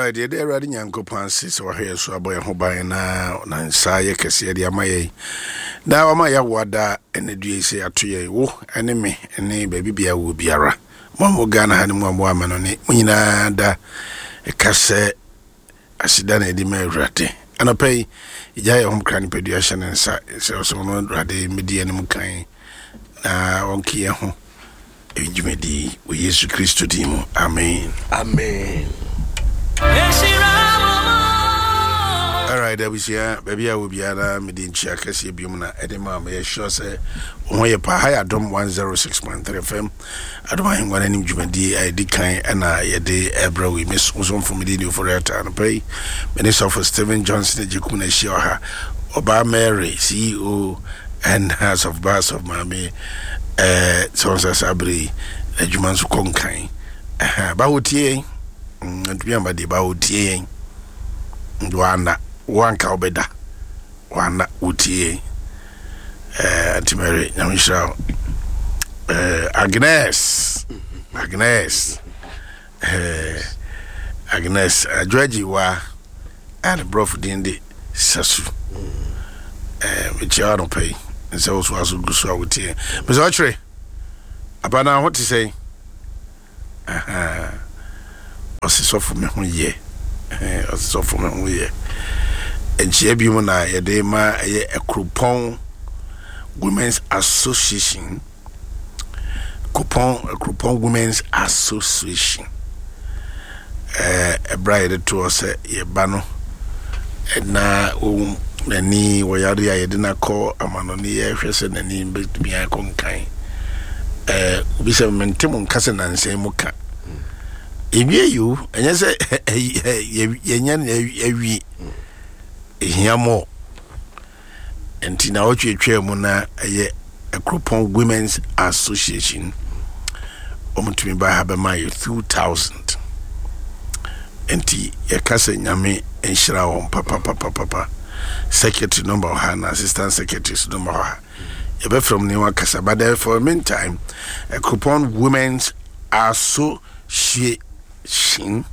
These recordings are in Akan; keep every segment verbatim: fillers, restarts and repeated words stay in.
Alright, the day ready Yanko Pansis or here so boy who by now and say Cassia de Amaye. Now my wada and the D C at ye wo enemy and nay baby be a will be ara. Mamma Ghana had one woman on it. Wina da a casse asidana di me rate. And I pay Jay home cranny pediation and so someone rade median mukain. Na on kia home. Ejumedi we Yesu Kristo dimo. Amen. Amen. Alright, that was here. Baby, I will be at a meeting check. I see Bumana Edema. May sure say, when you pay a dom one zero six point three F M. I don't mind what any Jumedi I decline and I a day ebra we miss some from Medina for that and pay. Minister for Stephen Johnson, Jukuna Shioha, Oba Mary, C E O and House of Bass of Mami, uh, Sonsa Sabri, a Jumansu Konkai. Bautie. And remember the about ye Duana one cowbeda one utie uh Timere Namisha uh Agnes Agnes uh Agnes Georgie wa and brof dindi sasu uh which you don't pay and so was good so with you Miss Archery about now what to say uh-huh so for me who ye eh so for me who ye and she be mo na ye dey ma ye Akropong Women's Association Akropong Akropong Women's Association eh e bride to us ye ba no na o nani wo yare ya ye de na call amano ni ye hwese nani betumi akonkan eh obi se mentem nkase na nsem muka Ewie you, and yes, Yanyan Ewi Hiamo and Tina Ochi Chairmona a Akropong Women's Association. Om to me by Habamai two thousand. And T. Yakasa Yami and Shra Papa Papa Papa Secretary number Hana, Assistant Secretary's number. You be from Newa Casa, but there for a meantime, Akropong Women's Association. Shin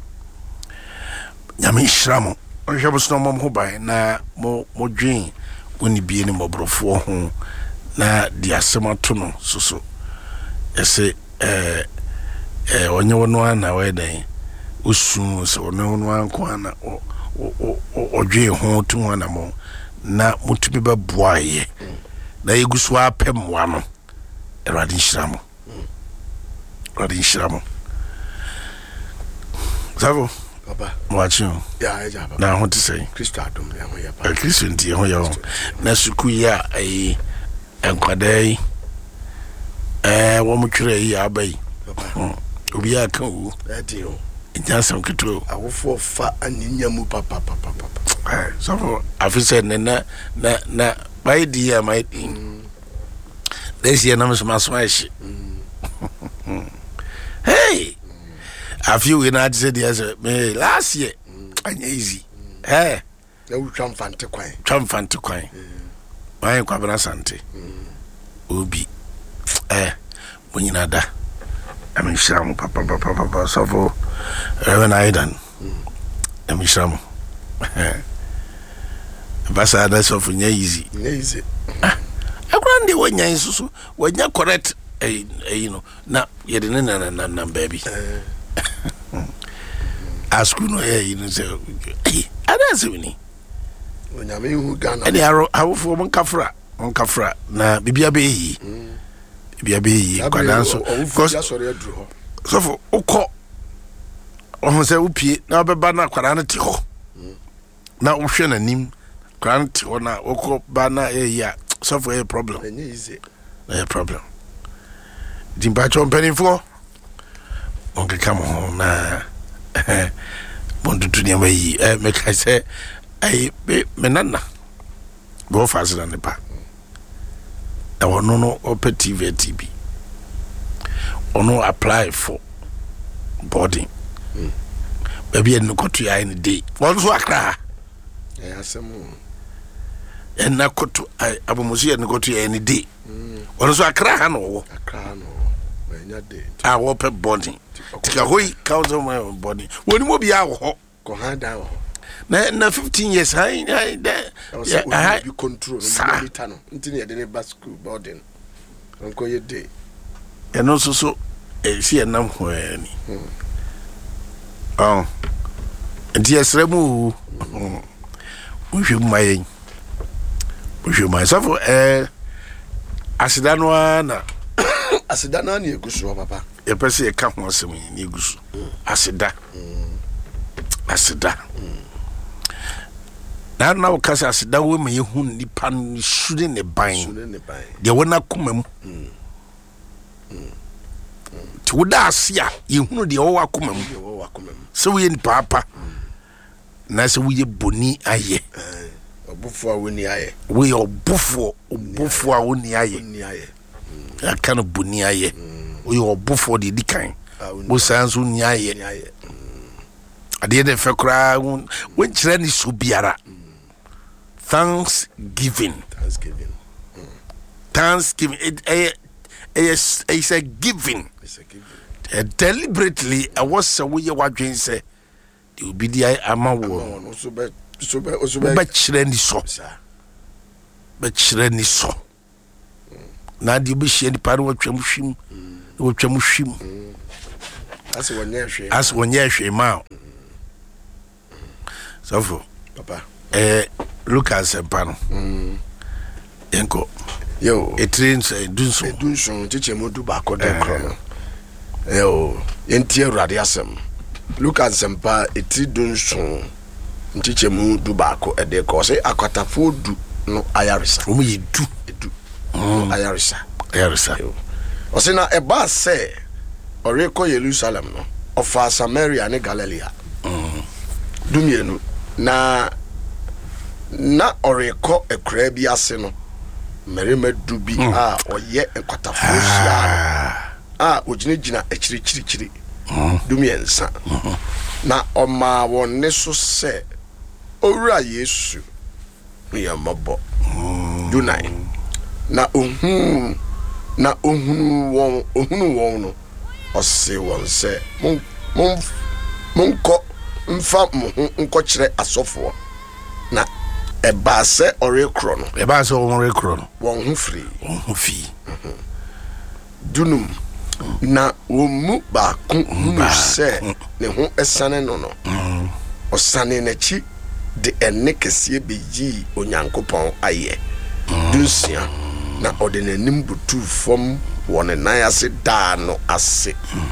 Yami Shramo, or Jabos no mom who by na mo mo dream when you be any more brofo home na the summer tunnel so so. I say, eh, eh, when you want na wedding, Usun, so no one kwana or or or dream home to one more na mutubiba boye. Na Yuguswa Pem Wano, a Radin Shramo, Radin Shramo. Savo, Papa, watch you. Yeah, now I want to say, Christo, a Christian dear, Nasukuya, a Enquaday, a woman tray, abbey. We are cool, that you. In Janson Cato, I will for fat and Yamu Papa, Papa, Papa. So I've said, na, na, na, my dear, my thing. There's your numbers, my smash. Hey! A few in I said yes, me last year, and easy. Eh, no triumphant to quay, triumphant to quay. My Quabana Sante will be eh, when you know that. I mean, Sham, Papa, Papa, Papa, Savo, Reverend Aidan, I mean, Sham. Bassa, that's of easy, easy. I grant you when you when you're correct, you know, now you're in an baby. Ask you no here, you know, say, hey, I don't see any. When I mean, who Ghana, and I will for one Kafra, one Kafra, na Bibia Bay, Bibia Bay, I can answer. Of course, so for Oko, almost a whoopie, now be banner, Quaranti ho. Now, Ocean and him, Grant or now, Oko banner, a ya, so for a problem, and easy, a problem. Dimpacho penny for. Okay, come home na want to do way eh make I say I be menana go faster than the pa I want no open T V T B or no apply for boarding maybe I no go to any day one so akra eh asem and na go to I abamusi no go to any day one so akra ha no akra no when ya day I open boarding tika hoi council my body when mo bia wo ko handa na na fifteen years I I you control no meter no ntini yede ne ba school boarding onko ye day e no so so e si enam ho ani oh ndi esremu uhwe mayen uhwe mayen so for eh asida no na asida na na egusu papa e pese e ka ho asem ni egusu asida asida na na wo kasa asida wo me yehu nipa no sure ne ban de wona koma mu ti woda asia yehu de wo akoma mu so wo ye nipa apa na so wo ye boni aye obufo a woni aye wo ye obufo obufo a woni aye ya kana boni aye wo ye obufo de dikan wo sanso ni aye ade de fekra wo kire ni so biara Thanksgiving. Thanksgiving. Mm. Thanksgiving. It, it, it, it's a giving. It's a giving. Uh, deliberately, I was a way you were doing say, the obedient amawo. So be, so be, so be. But children is so. But children is so. Now the obedient the part of chamushim, the chamushim. As one year, as one year, she ma. So for Papa. Eh. Lucas Empano. Mm. Enko. Yo. E trains e dunso. E dunso chiche mo du ba ko de kro. Yo, entie urade asem. Lucas Empa e tri dunso chiche mo du ba ko e de ko se akwatafo du no ayarisa. Omo ye du, edu. Mm. Ayarisa. Ayarisa. O se na e ba se ore ko Jerusalem no. Ofa Samaria ne Galilee. Mm. Dumienu na na oreko ekra bi ase no merema dubi mm. a oye enkwatafo hia a oginegina ekiri kiri kiri mm. dumiensa mm. na oma wonne so se owura Yesu ya mabo mm. dunai na ohun na ohunu won ohunu won no ose won se mon mon monko mfa mo nko kire asofo na eba se ore kro no eba se ore kro no won hu free won hu fi dunum na womu ba kun hu se ne hu esane no no osane na chi de enne kese beji onyankopon aye dunsia na ode nanim butu fom won nan ase da no ase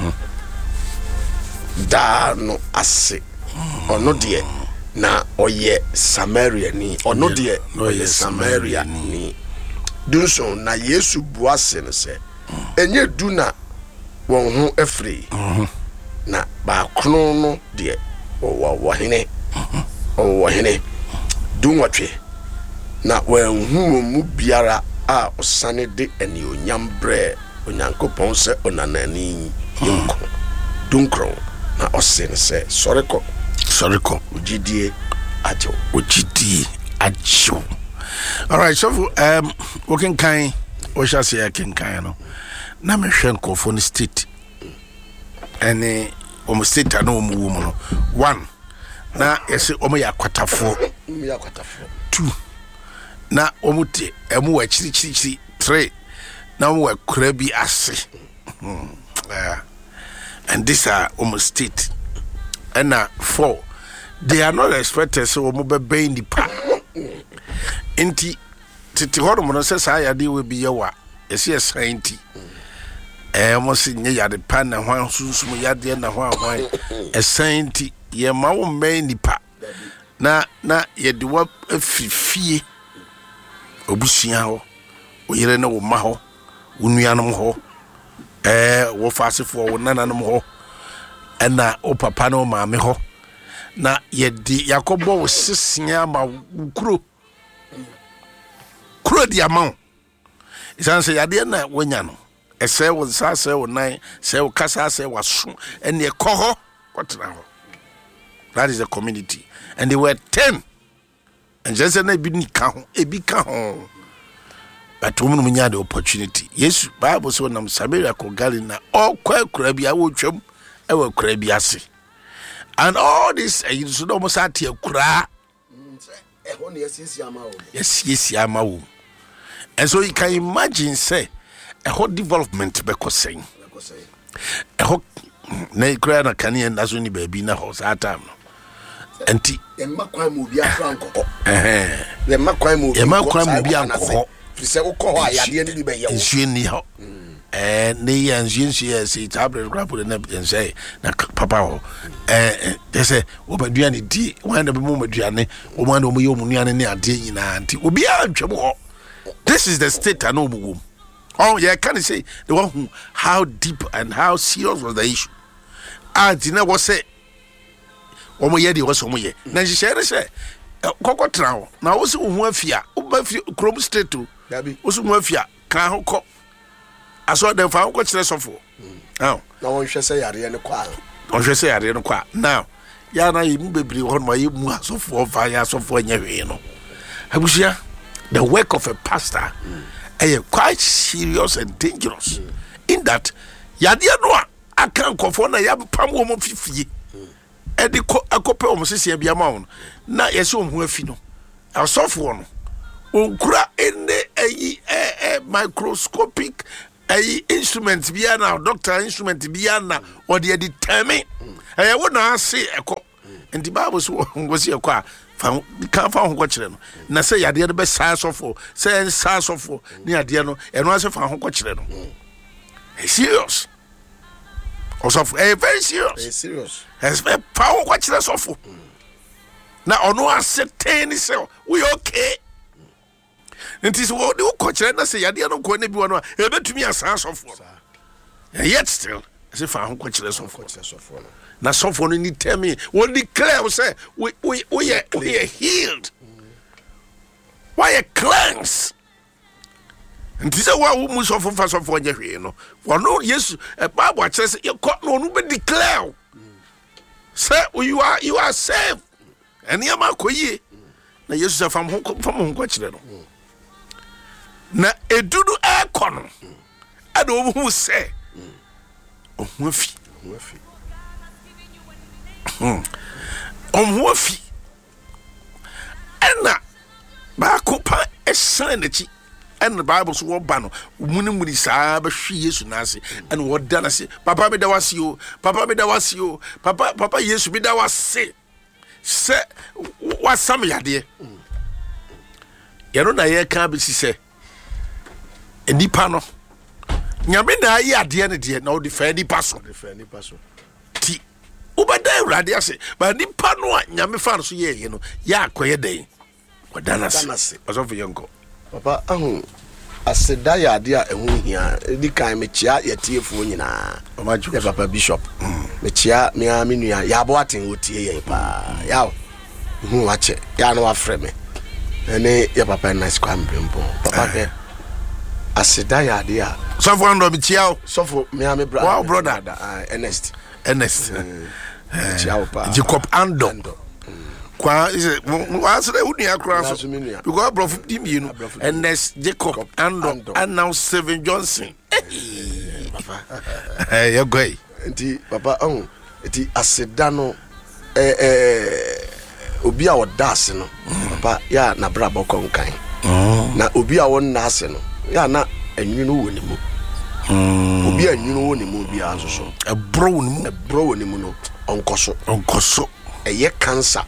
da no ase ono de na oye Samaria ni ono de oye Samaria ni dunso na Yesu buase no se enye du na won ho afri na ba krono no de wo wo hene o wo hene dunwatwe na wan hu mu biara a osane de eni onyambre onyankopon se onanani yonko dunkro na osen se soreko soreko ujidie ajo ujidie ajo. All right, so um working kind we shall say king kind no na me hwe nkofo no state ene omo state na omo wo no one na yesi omo ya kwatafo ya kwatafo two na omo te emu wa chiri chiri chiri three na omo wa kura bi ase hmm uh, and these are omo state and uh, four they are not expected so omo be be ndi pa enti titi hodo no se sa ya de we bi yewa esi esanti eh mo se nye ya de pa na hwan sunsum ya de na hwan hwan esanti ye ma wo me ndi pa na na ye de wa afifie obusia ho oyere na wo ma ho unuanom ho eh wo fasefo wo nananom ho ena o papa na o maame ho na ye di yakobo wo sisia ma kuro kuro di amon isanse yade na wonya no ese wo sase wo nan se wo kasa se waso ene e koho kwotena ho. That is the community and they were ten and just na bi ni ka ho e bi ka ho but women munya the opportunity. Yes, Bible so nam Samaria ko Galilee na o kwa kura bi a wo twam e wa kura bi ase and all this you so almost at your kura yes yes yama. And so you can imagine say a whole development because saying a whole na kura na kani and azuni baby na house at time enti yema kwan mu bia franko eh yema kwan mu yema kwan mu bia nko fise ukọ ho ayade ni be ye wo nsuo ni ho eh ne ya nsuo nsuo say tablet grab the na and say na papa ho eh they say obaduane di wan na be mo maduane o man o mo ye o munuane ne ade nyina nti obi a ntwem ho. This is the state I know. Oh yeah, can you say the one who how deep and how serious was the issue? Ah, didn't was say omo ye de was omo ye na she share say kokotra na wo se wo afia wo ba fi krom state to wo se wo afia kan ho ko aso dem fa ko kire sofo ah na won hwe say yare ne kwa won hwe say yare ne kwa now ya na yi mu bebri ho no ye mu asofo fa ya asofo nya hwe no abusia. The work of a pastor is mm. quite serious and dangerous mm. in that yadia no a kan kofo na ya pam wo mo fifie e de ko akope wo mo sese bia ma wo na yesi wo ho afi no asofo no onkura ene ayi eh microscopic ayi instrument bia na doctor instrument bia na o de determine eh wo na ase eko and the Bible so wo se eko a fa kan fa ho ko kire no na say yade no be saa sofo say saa sofo ni ade no eno ase fa ho ko kire no serious also eh very serious very serious has fa ho ko kire sofo na ono ase ten ni say we okay nti so wo ko kire na say yade no ko na bi wono e betumi asa sofo yet still say fa ho ko kire sofo sofo no na sofo no ni tell me what declare say we we we are, we are healed mm. why a cleanse and this is why we must suffer for suffer you know for no yes a Bible says you got no no be declare say you are you are saved and you ma koyi na Jesus fam fam ho ko kire no na edudu e kono ade wo hu say o hu afi hu afi Hmm. On wofi. Ena ba ko pa esan na chi. And the Bible so wo ba no. Muni muni sa ba hwe Yesu na ase. And wo da na se. Papa me da wasi o. Papa me da wasi o. Papa papa Yesu me da wasi. Se wasam yade. Yero na ye ka bi si se. Enipa no. Nyame na ayi ade ne de na o defend nipa so. Defend nipa so. Ti ubada urade ase ba nipa no a nyame fa so ye ye no ya akoye den wadana se aso for yanko papa ahu aseda ya ade a ehu hia di kan me chia ya tiefo nyina ya papa bishop me chia me a me nua ya bo aten otie ye pa ya hu wache ya no afre me ene ya papa nice kwa mbembo papa ke aseda ya ade a so for ndo me chia o so for me a me brother wow brother Ernest Ernest chia pa Jacob Ando kwa is was the unia cross because bro fifty you and next Jacob Ando and now Seven Johnson papa eh you go enti papa oh enti aseda no eh eh obi a odase no papa ya na brabo konkan na obi a won na ase no ya na enwunu woni mu obi a enwunu woni mu obi a so so e bro woni mu e bro woni mu no onkoso onkoso eye cancer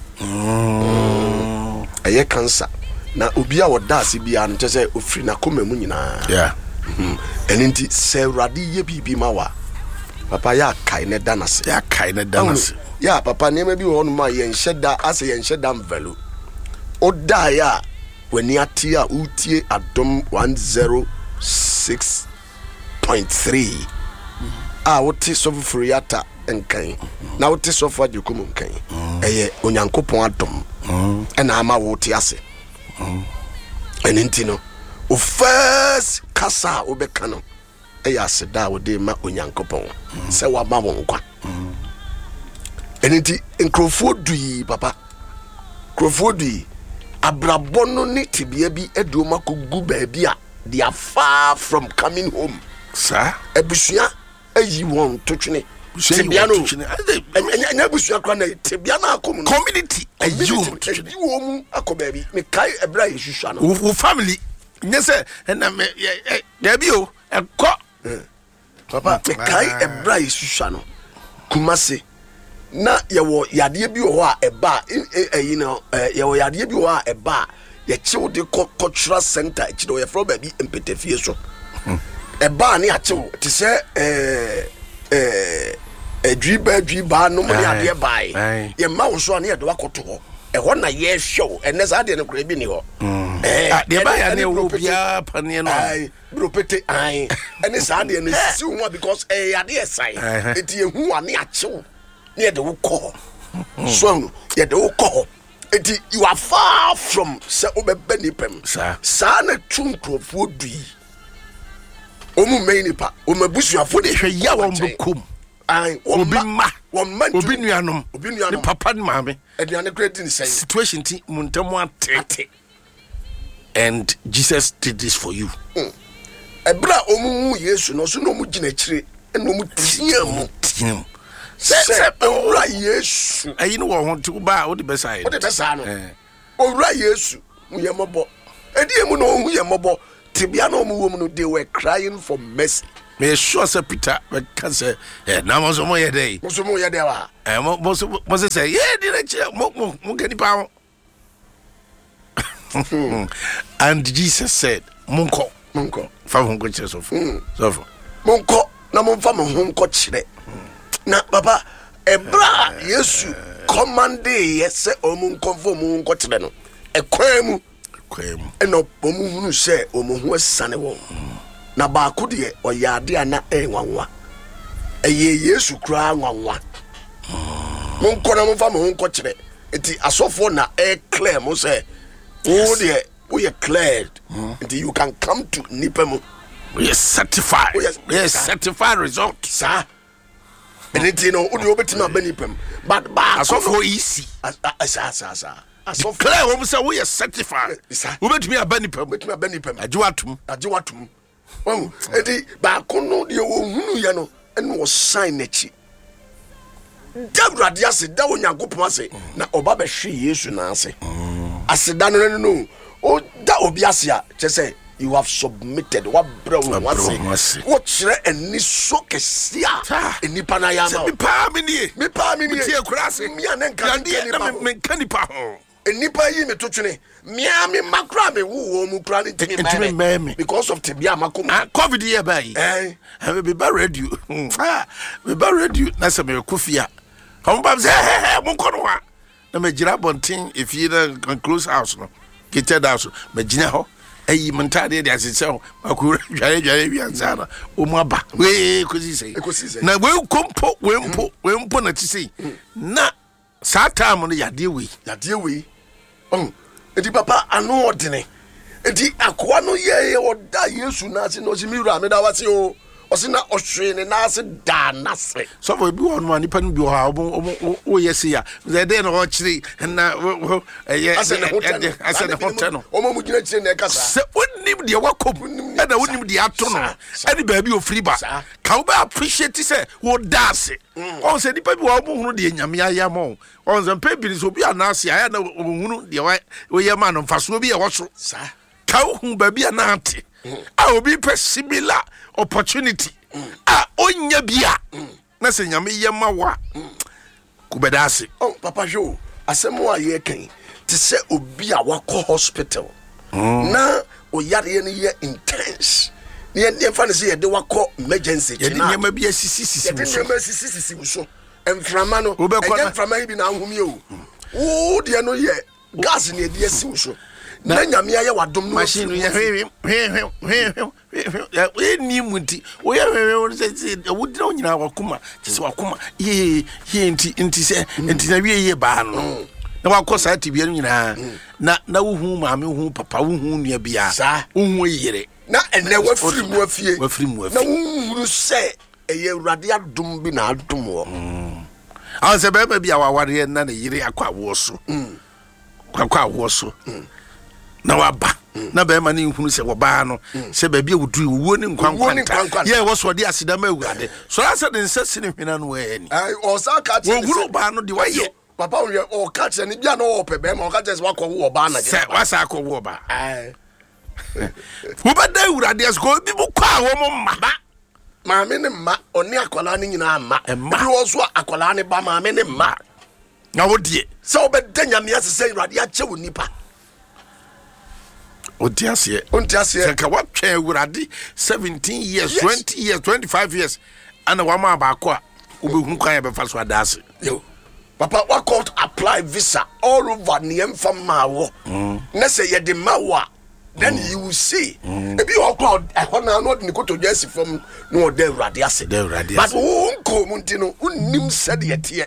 mm eye cancer na obi a wodase bia no tese ofri na koma mu nyina yeah eninti se urade ye bibi mawa papa ya kai ne danase ya kai ne danase ya papa ne ma bi wo no ma ye nheda ase ye nheda mvelu oda ya weni ati a utie adom one oh six point three ah wote sofu furiata enkan na wote sofu ajukum enkan eye onyankopon adom ena ama wote ase eninti no o first kasa obeka no eye aseda wode ma onyankopon se wa ma won kwa eninti enkrofo dui papa krofo dui abrabono ni tibia bi eduoma ko gu ba bia they are far from coming home sir ebusua ayi won totwene Tibiano enya busua kwa na tibiano akom community ayum edi wo mu akoba bi me kai ebra yesusua no wo family nyese na me da bi o ekọ papa me kai ebra yesusua no Kumase na yewo yade bi wo a eba eyi no yewo yade bi wo a eba ye chew de cultural center echi do ye from ba bi empetefie so eba ni achew ti se eh eh edriba edriba no mo ya de bai ye ma wo so na ye de wakoto ho e ho na ye hwew ene za de ne kura bi ni ho eh de ba ya ne wo bia pane no ai bro pete ai ene za de ne si ho because eh ya de sai eti ehu ani achew ne ye de wo ko so no ye de wo ko eti you are far from se obebe nipem sa na tunkrofo dui omu mei nipa o mabusuafo de hwe ya won bekom ai obi ma won ma obi nuanom obi nuanom ni papa ni maame aduane credit ni say situation ti muntamo atete and Jesus did this for you ebra omu Yesu no so no mu gina kire eno mu tiam tiam se owura Yesu ayi no wo ho ti ba wo de besa yi wo de besa no owura Yesu mu ye mobo edi emu no hu ye mobo tibia no mu wo mu no they were crying for mercy. Me sure say Peter we can say eh na mo so mo ye dey mo so mo ye dey wa eh mo mo so mo say yeah di na che mo mo mo gani pa and Jesus said munko munko fa munko che so so so munko na mo fa mo munko chire na baba ebra Yesu commande yese o munko fo munko chire no ekwemu kwemu eno omu hunu se omu hu asane wo na ba ko de oyade ana enwanwa eye Yesu kura nwanwa mon ko na mo fa mo nko kire enti asofo na e clear mo say wo de we are cleared enti you can come to nipemu we are certified we are certified result sir enti no odi obetima banipem but ba asofo easy asa asa asa asofo clear wo say we are certified we betimi abanipem betimi abanipem ajiwatum ajiwatum oh edi ba kono de wo hunu ye no ene wo sign nachi Dabra ase da onyankopon ase na oba be hwe Yesu na ase ase da no no o da obi ase a che say you have submitted wa bra wo ase wo kire eni so kesia enipa na ya ma me pa me nie me pa me nie tie kura ase mi anenka na me kanipa ho enipa yi me totwene mia me makra me wo mu kra ni timi me because of tibia makom covid here by eh be ba radio ah be ba radio na se me kofia come bam say hey mo kono wa na me gira bontin if you na close house no kitchen house me gina ho ayi mentade de asese ho akura dware dware wi ansana o mu aba we kosi sei na we kompo we mpo we mpo na ti sei na sata mo no yade we yade we oh edi papa anu odene edi akwa no ye oda Yesu na ase no simiru ameda wase o osina ohwe ne na ase da na se so for bi won mani pan bi ha o yesi ya ze de no chiri na eh ase ne hotel ase ne hotel no o mo mu gina chiri na kasa se onim de wakom e na onim de ato no e de ba bi ofiri ba ka wo ba appreciate se wo dance on se di pa bi wo hunu de nyame ayamo on se pe bi so bi anase aya na hunu de wo ye ma no mfaso bi e wo so sa ka wo hu ba bi anate a obi pe similar opportunity a onya bia na se nyame ye ma wa kubedase oh papa jo asemo aye kan ti se obi a wakọ hospital na o yare ne ye intense ne ne fa ne se ye de wakọ emergency ye de nyama bia sisi sisi ye de nyama sisi sisi so emframa no e emframa bi na ahumi o wo de no ye gas ne de asi so na nyame aye wadom no machine ye hwe hwe hwe we ni muti we we se wo di no nyina wakoma se wakoma ye ye nti nti se nti na wie ye ba no na wakosa ti bia nyina na na wo hu maame hu papa wo hu nua bia wo hu yire na ene wa firi mu afie wa firi mu afie na wo huru se eye urade adom bi na adom wo an se be bia wa ware na na yire akwa wo so kwa kwa wo so na waba na be ma ne nhunu se woba no se ba bia wudu wuo ni nkwankwanta ye wo so de asidama awurade so asa de nsasi ne hwena no we ni ai o sa ka che wo wuru ba no de waye papa o ka che ni bia no o pe be ma o ka che se wa ko wo ba na se wa sa ko wo ba ai wo ba da awurade as ko bi bu kwa wo mo ma maame ne ma oni akola ne nyina ma bi wo so akola ne ba maame ne ma na wo die se o be danya me asese awurade a che wo nipa Otiasie, Ontiasie. Saka what chair uradi seventeen years, yes. twenty years, twenty-five years. And a wama bakwa ube hunkaya befaso adasi. Yo. Papa, what called apply visa all over Niem from Mawo. Nessa ye de Mawa. Then you will see. If you are called a honor not Nicoto Jesse from no de radiasi. De radiasi. But unko Muntino, unim said yet here.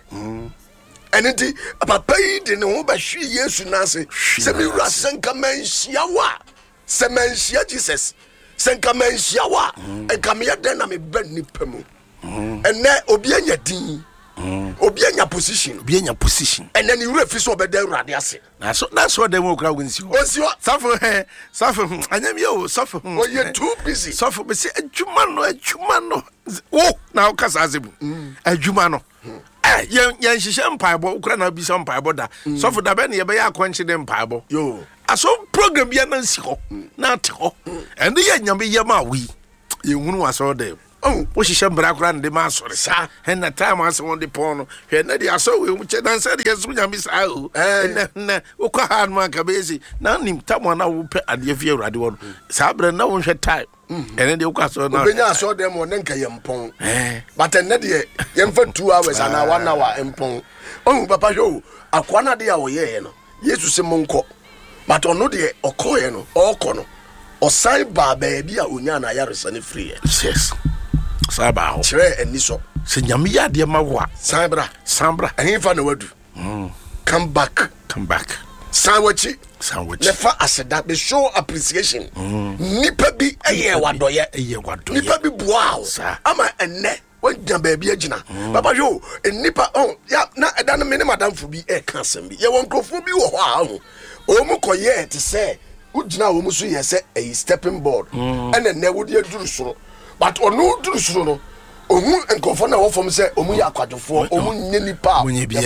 And it papa didn't know about she years to Nancy. Semi Rasenka Menshiawa. Semenshia Jesus. Senka Menshiawa. And come here then I'm a bed nipemu. And then Obianya Ding. Obianya position. Obianya position. And then you refuse over there radiasi. That's that's what they will crowd wins you. What's your suffer? Suffer. I am you suffer. Oh, you're too busy. Suffer. But say a Jumano, a Jumano. Oh, now Casazibu. A Jumano. Eh, yen yen hihye mpaebo ukra na bi so mpaebo da so for da be na ye be ya kwanche de mpaebo yo aso program bia na nsi ho na te ho ende ye nyame ye ma wi ye hunu aso de oh wo hihye mbra kra na de ma asore sa hen na time aso won de pon no hwe na de aso we mu che dan se de yesu nyame sa o na na ukwa ha no aka bezi na nim tamo na wo pe ade fie urade won sa bra na wo hwe time ene de ukwa so na obenya so dem won nka yempon eh but ene de yemfa two hours and one hour empon oh papa show akwana de ya wo ye no yesu se monko but ono de okoye no okọ no osai ba ba bia onya na yaresa ne free yes saba ho chere eni so se nyame ya de ma wo a sambra sambra enfa na wadu mm come back come back sanwachi sanwachi never aseda be show appreciation nipa bi eye wadoye eye wadoye nipa bi boa ama enne wanja baby agina papa yo nipa oh ya na eda no me ne madam fu bi e ka asem bi ye won krofo bi wo ho a ho o mu koye te say ugina wo mu so ye say a stepping board and enne wo de aduru soro but onu duru soro no omu enkofo na wo fom say omu ya akwadofo omu nye nipa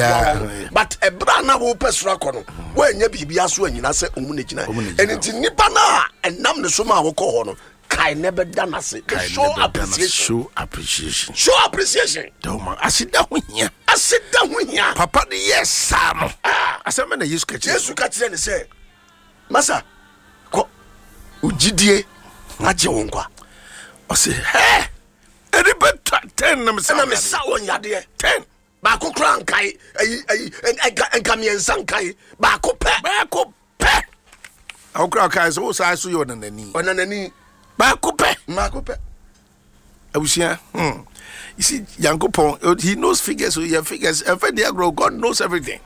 but ebra na wo pesura kono wo anya bibia so anyina say omu na gina enti nipa na enam ne so ma wo ko ho no kai never done as show appreciation show appreciation show appreciation doma asida ho hia asida ho hia papa de yes sam asema na yesu kachi yesu kachi ne say masa ko ugidie aje wo nkwa o say he edi beta ten na mesa na mesa won yade ten ba ko kran kai ayi ayi enkamien san kai ba ko pe ba ko pe awu kran kai so sa so yo nanani onanani ba ko pe ma ko pe abusia hmm you see Yankopon he knows figures so your figures every day grow God knows everything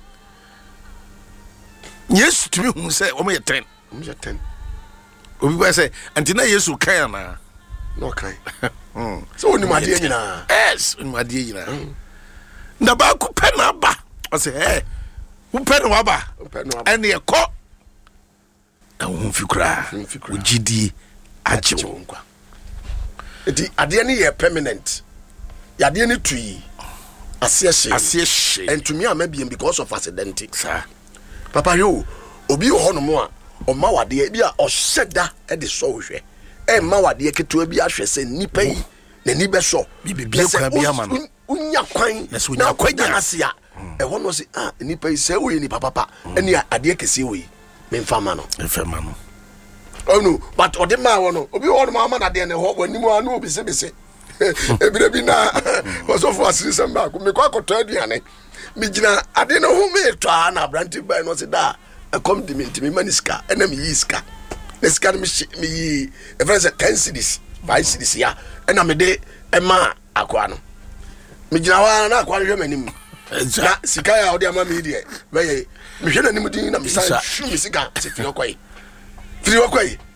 yes to me who say o me ten o me ten obi ba say antina yesu kai na no kai hmm so oni madie nyina yes oni madie nyina na ba ko pe na ba o say eh wo pe na wa ba ene e ko na wo fikura wo gidi aje wo nkwa eti ade ne ye permanent ya de ne tui asiehye asiehye entumi amabiem because of accident sir papa yo obi ho no mo a o ma wade bia o hyeda e de so hwe e ma wade keto bi ahwe se nipa yi na ni be so bibia kwa bia ma no unya kwan na so unya kwan na asia e ho no se ah nipa yi se wo yi ni papa papa eni ade kese wo yi me mfama no mfama no oh no but odema wo no obi wo no ma na de ne ho wanimu anu obi se bese ebire bi na so for asisem ba ko me kwa koto aduane me gina ade no ho me to na branti by no se da e come di me ntimi maniska ena me yiska neska me me yi e friends ten cities five cities ya ena me de e ma akwa no me gina wa na akwa hwe manim na sika ya odi ama me die me me hwe na nim din na me san shu me sika se fi okwai firi okwai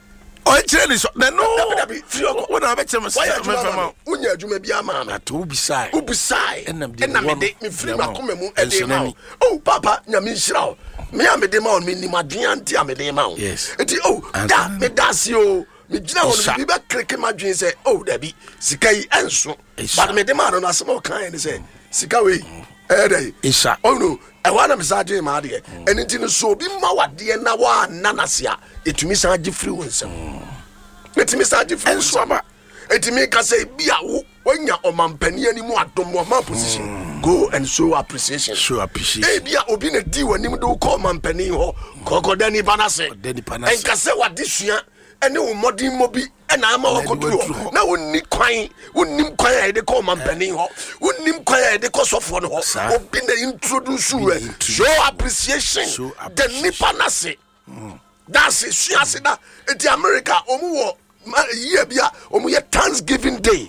o chere so na no wo na be chere so me fama unya adwuma bi ama na to bisai u bisai enam de enam de me free makoma mu e de ma oh papa nyame nhyira o me am de ma on me ni madwen anti am de ma o enti oh da me dasi o me gina ho bi be kreke madwen say oh da bi sika yi enso but me de ma no asem kan ni say sika we eh dai isa oh no e wa na me sa dwen ma de enti no so bi ma wade na wa nanasia etumi sa agi free wonsem etumi sa agi free wonsem ba etumi ka say bia wo onya omampani ani mu adom mo ma position go and show appreciation show appreciation e bia obi na di wani mu do call mampani ho kokoda ni banase dani panase en ka say wade sua ene wo modin mo bi ena ama okodu na wonni kwan wonnim kwan ya de call mampani ho wonnim kwan ya de call sofo no ho obi na introduce we show appreciation the nipanase that's it sua se da eti America omu wo year bia omu ye Thanksgiving day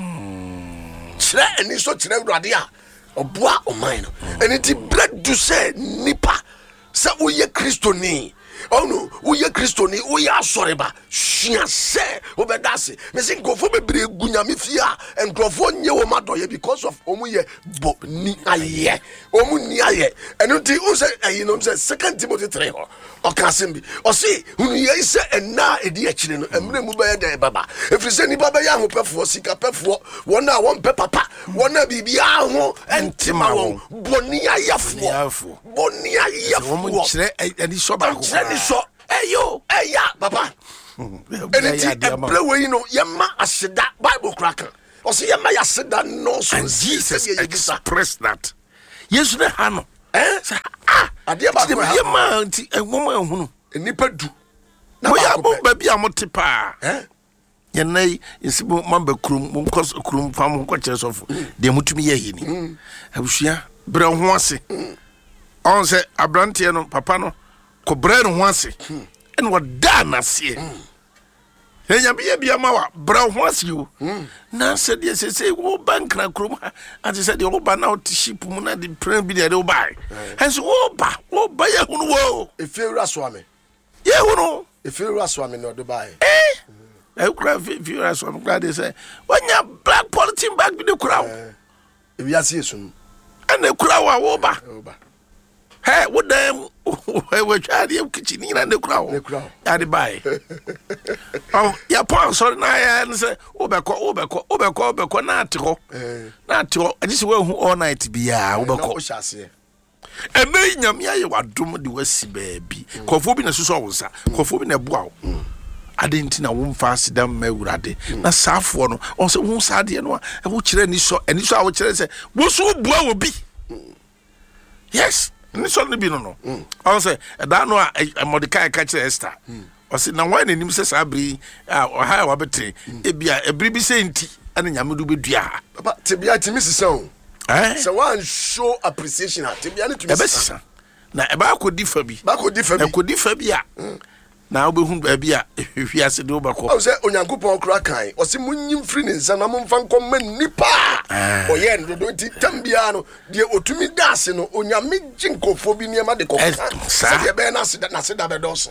chere eni so chere urade a oboa oman no eni ti bread do say nipa say oye Kristoni oh no oye Kristoni oye asoreba sua say obedase me say gofo bebre gunyame fia engrofo nye wo madoye because of omu ye bo ni aye omu ni aye eni ti o say ayi no say Second Timothy three ho okasembi o say hunu ye say ena edi akire no emre mu be de baba efrise ni baba ya ho pefo sika pefo wona won pe papa wona bibia ho entima won boni ayafo boni ayafo omu kire eni so ba ko ni so eyo eya papa eni ti eble we no ye ma aseda Bible cracker o say ye ma ya aseda no so Jesus express that yesu ne ha no eh ah ade ba ko ye ma nti enwoma ehunu enipa du na ya bo ba bia mote pa eh ye nay insibo mamba krum mum kos krum fam ko kire sofo de mutumi ye hini abusua bre ho ase on se abrante no papa no ko bre ho ase en wada na se enya bia bia ma wa bre ho ase yo na se de se se wo bank na krum ati se de wo ba na ship mu na de pran bi de wo ba henso wo ba wo ba ye hunu wo efewura so ame ye hunu efewura so ame no de ba eh e kura efewura so ame kura de se wonya black polythene bag bi de kura wo e wi ase esun ana kura wa wo ba hey wo dem we twa de kitchen ni na de kura wo ya de bai oh ya pa so na ya se wo be ko wo be ko wo be ko be ko na atiko na atiko agisi we hu all night bia wo be ko e me nyame aye wadom de wasi baabi kofo bi na suso wo nsa kofo bi na bua wo adenti na wo mfa asida mawurade na saafo no on se wo saade no e wo kire ni so eni so a wo kire se wo so bua wo bi yes ni so ni bi no no on se da no a Mordecai ka kire Esther o se na wan anim se sabri a o ha wa betre e bia ebri bi se nti ana nyame do bedua papa te bia ti misisa o eh se wan show appreciation te bia ni tu misisa na e ba ko di fa bi ba ko di fa bi e ko di fa bi a na obehu bia hwiase de obako o se onyankopon kura kan o se munyim free ne nsa na momfa nkoma nipa o ye ndo do ti tambia no de otumi dase no onyame ginkofo bi niema de kokka se de be na se na se da be doso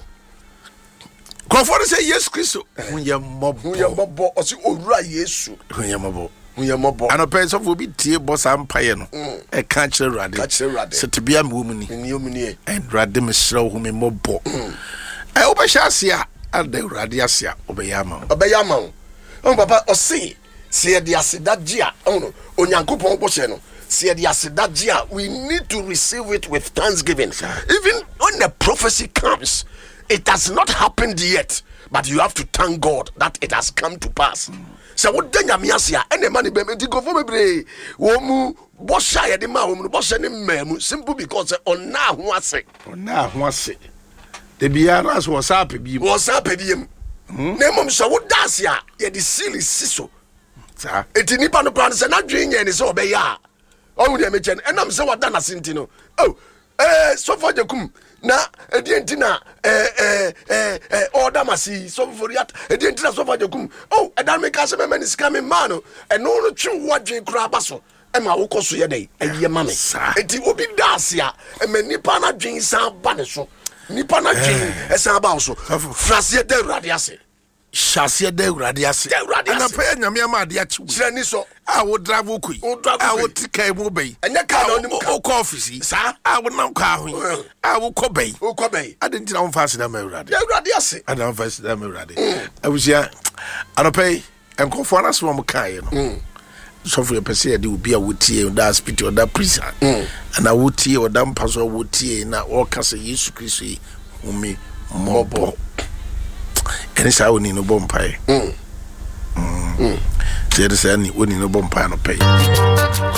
konfo se Yesu Kristo hunya mobo hunya mobo o se owura Yesu hunya mobo hunya mobo ano pe so fo bi tie bossa mpaye no e ka kire rade ka kire rade se tebia me wo mu ni ni omu ni e rade me srew hu me mobo eh obeshasia ade urade asia obeyama obeyama on papa o se se de aseda gia on onyankopon bose no se de aseda gia we need to receive it with thanksgiving even when the prophecy comes it has not happened yet but you have to thank God that it has come to pass so what denya me asia ene mani be me go for bebre wo mu bosha ye de ma wo mu bosha ne mamu simple because on na ho ase on na ho ase de biara so WhatsApp bi WhatsApp bi em na mom so wo dance a ye de seal siso sa eti nipa no plan se na dwen ye ne se obeya o wu de me chen enam se wada na senti no oh eh so for jakum na edienti na eh eh eh order masi so for yat edienti na so for jakum oh edan me ka se me mani sika me man no eno no twi wadwen kura baso e ma wo koso ye dai eye ma me eti obi dance a e me nipa na dwen san ba ne so nipa na dwen e san ba so frase de radiase Shase de urade ase. Ana pa nyame ama de achi. Kire ni so. A wo drive wo kui. A wo tikai mu bei. Enya ka na onim ka. O ko office. Sa. A wo nam ka ho. A wo ko bei. O ko bei. Ade ntina wo fa se da ma urade. Ya urade ase. Ada wo fa se da ma urade. Abusia. Ana pa enkofo na so mo kai no. So for pese de obi a wotie da hospital da prison. Ana wotie o da mpaso wotie na o kasa Yesu Kristo yi umi mobo. Ene sa oni no bompai. Mm. Mm. Tede sa ni oni no bompai no pay.